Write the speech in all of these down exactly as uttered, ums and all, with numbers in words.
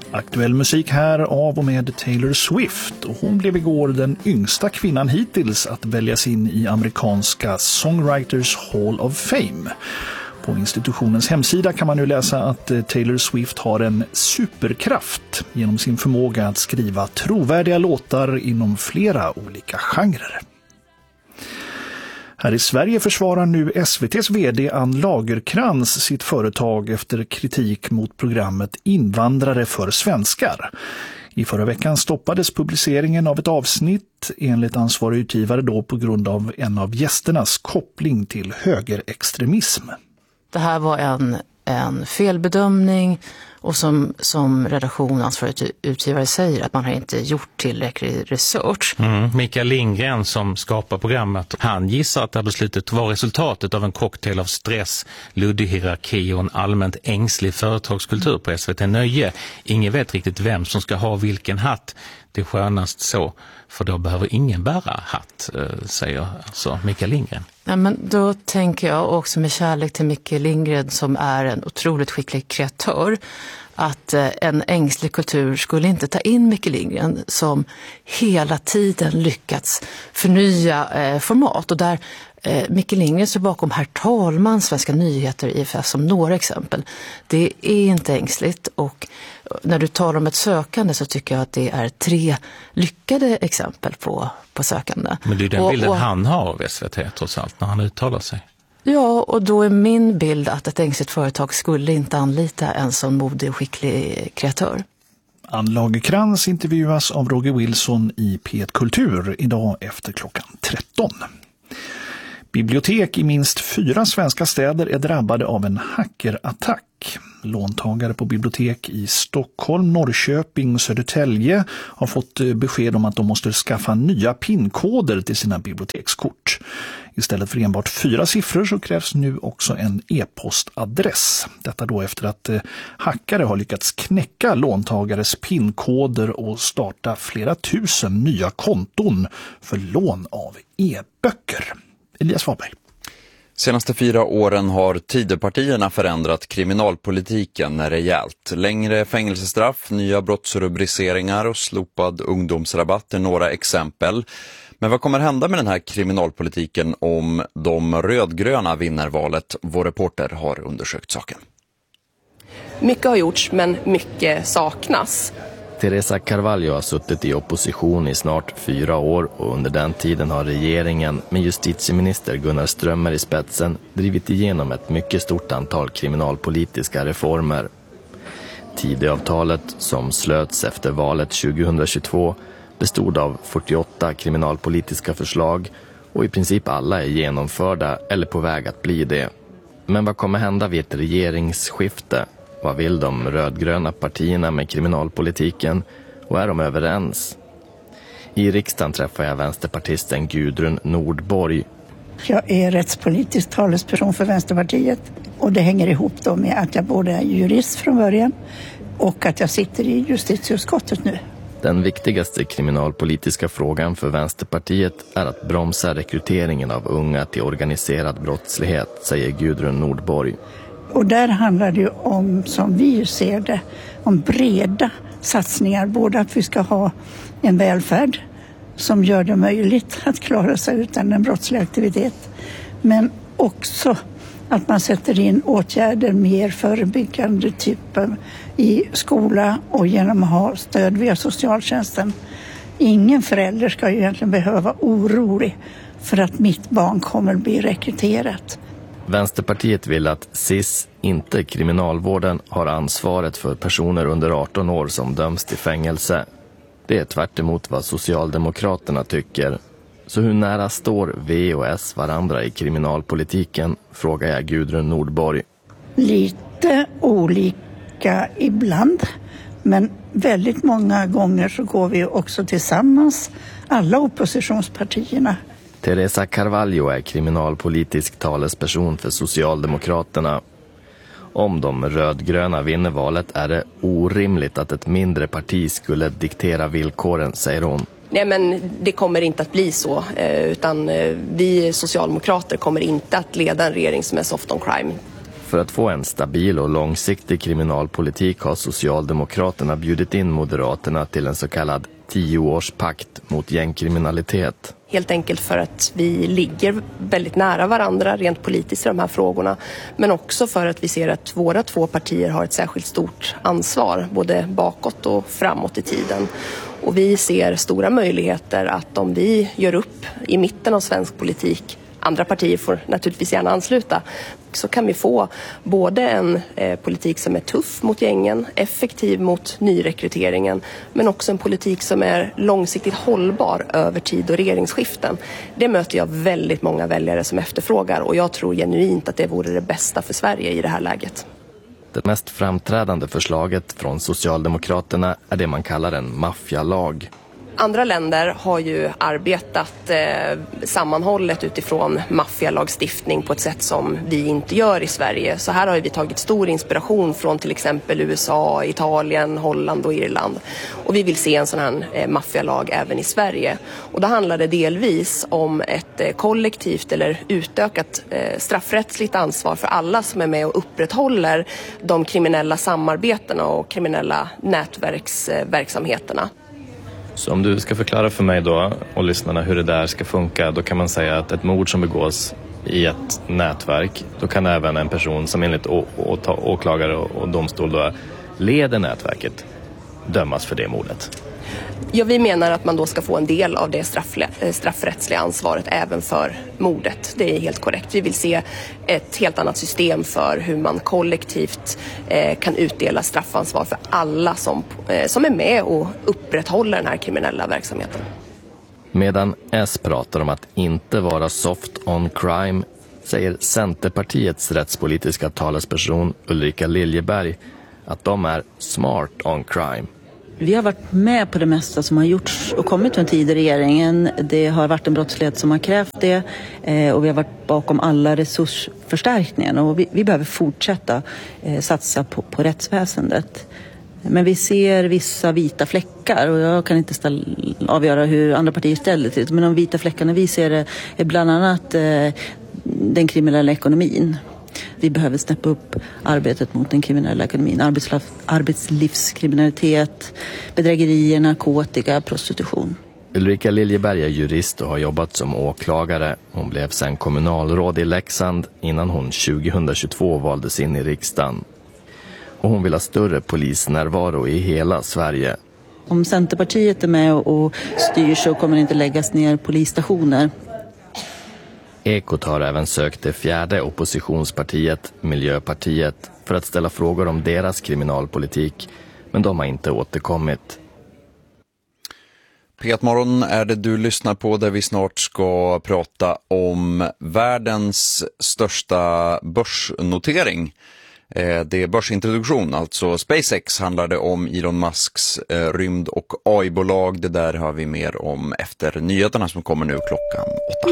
Aktuell musik här av och med Taylor Swift, och hon blev igår den yngsta kvinnan hittills att väljas in i amerikanska Songwriters Hall of Fame. På institutionens hemsida kan man nu läsa att Taylor Swift har en superkraft genom sin förmåga att skriva trovärdiga låtar inom flera olika genrer. Här i Sverige försvarar nu S V T:s vd Ann Lagerkrans sitt företag efter kritik mot programmet Invandrare för svenskar. I förra veckan stoppades publiceringen av ett avsnitt enligt ansvarig utgivare då på grund av en av gästernas koppling till högerextremism. Det här var en, en felbedömning, och som, som redaktion ansvarig utgivare säger att man har inte gjort tillräcklig research. Mm. Mikael Lindgren som skapar programmet, han gissar att det här beslutet var resultatet av en cocktail av stress, luddig hierarki och en allmänt ängslig företagskultur på S V T Nöje. Ingen vet riktigt vem som ska ha vilken hatt. Det är skönast så, för då behöver ingen bära hatt, säger alltså Mikael Lindgren. Ja, men då tänker jag också med kärlek till Mikael Lindgren, som är en otroligt skicklig kreatör, att en ängslig kultur skulle inte ta in Mikael Lindgren som hela tiden lyckats förnya eh, format. Och där eh, Mikael Lindgren står bakom Herr talman, Svenska nyheter, I F S som några exempel. Det är inte ängsligt, och när du talar om ett sökande så tycker jag att det är tre lyckade exempel på, på sökande. Men det är den och, bilden och, han har av S V T trots allt när han uttalar sig. Ja, och då är min bild att ett ängsligt företag skulle inte anlita en sån modig och skicklig kreatör. Ann Lagerkrans intervjuas av Roger Wilson i P ett Kultur idag efter klockan tretton. Bibliotek i minst fyra svenska städer är drabbade av en hackerattack. Låntagare på bibliotek i Stockholm, Norrköping och Södertälje har fått besked om att de måste skaffa nya pinkoder till sina bibliotekskort. Istället för enbart fyra siffror så krävs nu också en e-postadress. Detta då efter att hackare har lyckats knäcka låntagares pinkoder och starta flera tusen nya konton för lån av e-böcker. Elias Wahlberg. Senaste fyra åren har Tidöpartierna förändrat kriminalpolitiken rejält. Längre fängelsestraff, nya brottsrubriceringar och slopad ungdomsrabatt är några exempel. Men vad kommer hända med den här kriminalpolitiken om de rödgröna vinner valet? Vår reporter har undersökt saken. Mycket har gjorts, men mycket saknas. Teresa Carvalho har suttit i opposition i snart fyra år, och under den tiden har regeringen med justitieminister Gunnar Strömmer i spetsen drivit igenom ett mycket stort antal kriminalpolitiska reformer. Tidöavtalet, som slöts efter valet tjugohundratjugotvå, bestod av fyrtioåtta kriminalpolitiska förslag, och i princip alla är genomförda eller på väg att bli det. Men vad kommer hända vid ett regeringsskifte? Vad vill de rödgröna partierna med kriminalpolitiken, och är de överens? I riksdagen träffar jag vänsterpartisten Gudrun Nordborg. Jag är rättspolitisk talesperson för Vänsterpartiet, och det hänger ihop då med att jag både är jurist från början och att jag sitter i justitieutskottet nu. Den viktigaste kriminalpolitiska frågan för Vänsterpartiet är att bromsa rekryteringen av unga till organiserad brottslighet, säger Gudrun Nordborg. Och där handlar det ju om, som vi ser det, om breda satsningar. Både att vi ska ha en välfärd som gör det möjligt att klara sig utan en brottslig aktivitet. Men också att man sätter in åtgärder mer förebyggande typer i skola och genom att ha stöd via socialtjänsten. Ingen förälder ska ju egentligen behöva vara orolig för att mitt barn kommer att bli rekryterat. Vänsterpartiet vill att S I S, inte kriminalvården, har ansvaret för personer under arton år som döms till fängelse. Det är tvärt emot vad Socialdemokraterna tycker. Så hur nära står V och S varandra i kriminalpolitiken, frågar jag Gudrun Nordborg. Lite olika ibland, men väldigt många gånger så går vi också tillsammans, alla oppositionspartierna. Teresa Carvalho är kriminalpolitisk talesperson för Socialdemokraterna. Om de rödgröna vinner valet är det orimligt att ett mindre parti skulle diktera villkoren, säger hon. Nej, men det kommer inte att bli så, utan vi socialdemokrater kommer inte att leda en regering som är soft on crime. För att få en stabil och långsiktig kriminalpolitik har Socialdemokraterna bjudit in Moderaterna till en så kallad tioårspakt mot gängkriminalitet. Helt enkelt för att vi ligger väldigt nära varandra rent politiskt i de här frågorna. Men också för att vi ser att våra två partier har ett särskilt stort ansvar, både bakåt och framåt i tiden. Och vi ser stora möjligheter att om vi gör upp i mitten av svensk politik, andra partier får naturligtvis gärna ansluta, så kan vi få både en eh, politik som är tuff mot gängen, effektiv mot nyrekryteringen, men också en politik som är långsiktigt hållbar över tid och regeringsskiften. Det möter jag väldigt många väljare som efterfrågar, och jag tror genuint att det vore det bästa för Sverige i det här läget. Det mest framträdande förslaget från Socialdemokraterna är det man kallar en maffialag. Andra länder har ju arbetat eh, sammanhållet utifrån maffialagstiftning på ett sätt som vi inte gör i Sverige. Så här har vi tagit stor inspiration från till exempel U S A, Italien, Holland och Irland. Och vi vill se en sån här eh, maffialag även i Sverige. Och då handlar det delvis om ett eh, kollektivt eller utökat eh, straffrättsligt ansvar för alla som är med och upprätthåller de kriminella samarbetena och kriminella nätverksverksamheterna. Eh, Så om du ska förklara för mig då och lyssnarna hur det där ska funka, då kan man säga att ett mord som begås i ett nätverk, då kan även en person som enligt å- å- åklagare och domstol då leder nätverket dömas för det mordet. Ja, vi menar att man då ska få en del av det straffle- straffrättsliga ansvaret även för mordet. Det är helt korrekt. Vi vill se ett helt annat system för hur man kollektivt eh, kan utdela straffansvar för alla som, eh, som är med och upprätthåller den här kriminella verksamheten. Medan S pratar om att inte vara soft on crime, säger Centerpartiets rättspolitiska talesperson Ulrika Liljeberg att de är smart on crime. Vi har varit med på det mesta som har gjorts och kommit från tidigare regeringen. Det har varit en brottslighet som har krävt det eh, och vi har varit bakom alla resursförstärkningar. Och vi, vi behöver fortsätta eh, satsa på, på rättsväsendet. Men vi ser vissa vita fläckar och jag kan inte ställa, avgöra hur andra partier ställer till det. Men de vita fläckarna vi ser är, är bland annat eh, den kriminella ekonomin. Vi behöver snäppa upp arbetet mot den kriminella ekonomin, arbetslivskriminalitet, bedrägerier, narkotika, prostitution. Ulrika Liljeberg är jurist och har jobbat som åklagare. Hon blev sedan kommunalråd i Leksand innan hon tjugohundratjugotvå valdes in i riksdagen. Och hon vill ha större polisnärvaro i hela Sverige. Om Centerpartiet är med och styr så kommer det inte läggas ner polisstationer. Ekot har även sökt det fjärde oppositionspartiet, Miljöpartiet, för att ställa frågor om deras kriminalpolitik, men de har inte återkommit. P ett Morgon är det du lyssnar på, där vi snart ska prata om världens största börsnotering. Det är börsintroduktion, alltså SpaceX handlar det om, Elon Musks rymd- och A I-bolag. Det där har vi mer om efter nyheterna som kommer nu klockan åtta.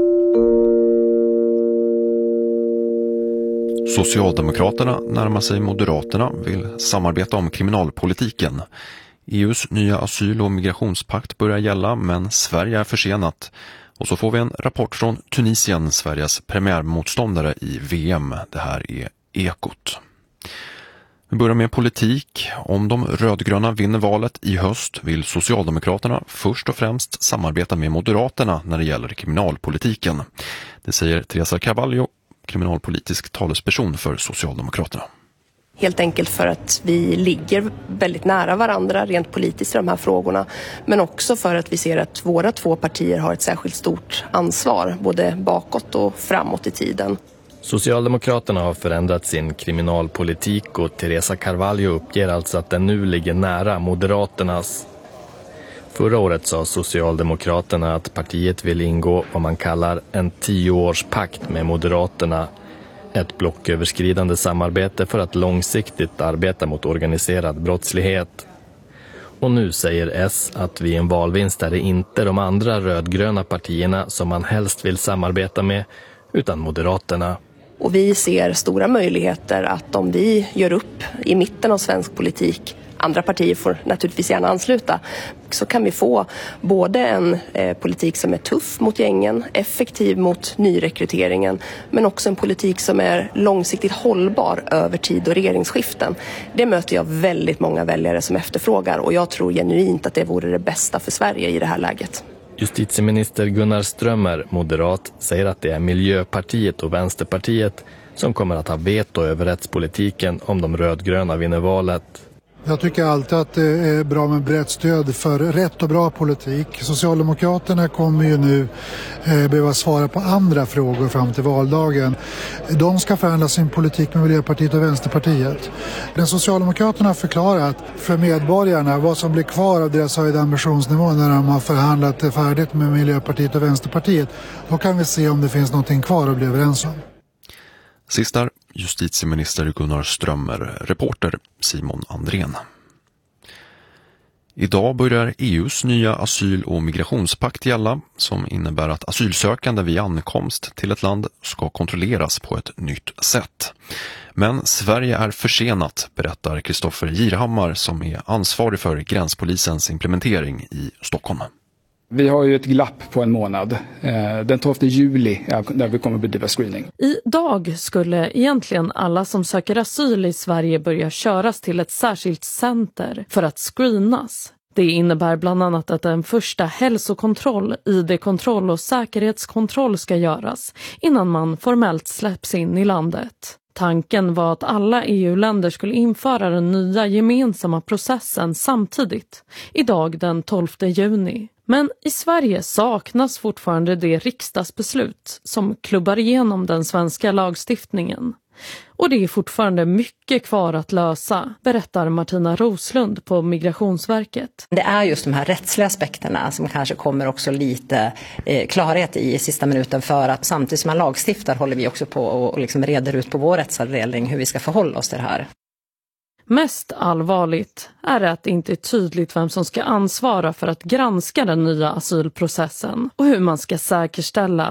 Socialdemokraterna närmar sig Moderaterna, vill samarbeta om kriminalpolitiken. E U:s nya asyl- och migrationspakt börjar gälla, men Sverige är försenat. Och så får vi en rapport från Tunisien, Sveriges premiärmotståndare i V M. Det här är Ekot. Vi börjar med politik. Om de rödgröna vinner valet i höst vill Socialdemokraterna först och främst samarbeta med Moderaterna när det gäller kriminalpolitiken. Det säger Teresa Carvalho, kriminalpolitisk talesperson för Socialdemokraterna. Helt enkelt för att vi ligger väldigt nära varandra rent politiskt i de här frågorna. Men också för att vi ser att våra två partier har ett särskilt stort ansvar, både bakåt och framåt i tiden. Socialdemokraterna har förändrat sin kriminalpolitik och Teresa Carvalho uppger alltså att den nu ligger nära Moderaternas. Förra året sa Socialdemokraterna att partiet vill ingå vad man kallar en tioårspakt med Moderaterna. Ett blocköverskridande samarbete för att långsiktigt arbeta mot organiserad brottslighet. Och nu säger S att vid en valvinst är det inte de andra rödgröna partierna som man helst vill samarbeta med, utan Moderaterna. Och vi ser stora möjligheter att om vi gör upp i mitten av svensk politik, andra partier får naturligtvis gärna ansluta, så kan vi få både en eh, politik som är tuff mot gängen, effektiv mot nyrekryteringen, men också en politik som är långsiktigt hållbar över tid och regeringsskiften. Det möter jag väldigt många väljare som efterfrågar, och jag tror genuint att det vore det bästa för Sverige i det här läget. Justitieminister Gunnar Strömmer, moderat, säger att det är Miljöpartiet och Vänsterpartiet som kommer att ha veto över rättspolitiken om de rödgröna vinner valet. Jag tycker alltid att det är bra med brett stöd för rätt och bra politik. Socialdemokraterna kommer ju nu eh, behöva svara på andra frågor fram till valdagen. De ska förhandla sin politik med Miljöpartiet och Vänsterpartiet. Den Socialdemokraterna har förklarat för medborgarna vad som blir kvar av deras höjda ambitionsnivå när de har förhandlat färdigt med Miljöpartiet och Vänsterpartiet. Då kan vi se om det finns någonting kvar att bli överens om. Sist där, justitieminister Gunnar Strömmer, reporter Simon Andrén. Idag börjar E U:s nya asyl- och migrationspakt gälla, som innebär att asylsökande vid ankomst till ett land ska kontrolleras på ett nytt sätt. Men Sverige är försenat, berättar Kristoffer Girhammar som är ansvarig för gränspolisens implementering i Stockholm. Vi har ju ett glapp på en månad. Den tolfte juli där vi kommer att bedriva screening. Idag skulle egentligen alla som söker asyl i Sverige börja köras till ett särskilt center för att screenas. Det innebär bland annat att en första hälsokontroll, I D-kontroll och säkerhetskontroll ska göras innan man formellt släpps in i landet. Tanken var att alla E U-länder skulle införa den nya gemensamma processen samtidigt, idag den tolfte juni. Men i Sverige saknas fortfarande det riksdagsbeslut som klubbar igenom den svenska lagstiftningen. Och det är fortfarande mycket kvar att lösa, berättar Martina Roslund på Migrationsverket. Det är just de här rättsliga aspekterna som kanske kommer också lite eh, klarhet i sista minuten, för att samtidigt som man lagstiftar håller vi också på och, och liksom reder ut på vår rättsavdelning hur vi ska förhålla oss till det här. Mest allvarligt är det att det inte är tydligt vem som ska ansvara för att granska den nya asylprocessen och hur man ska säkerställa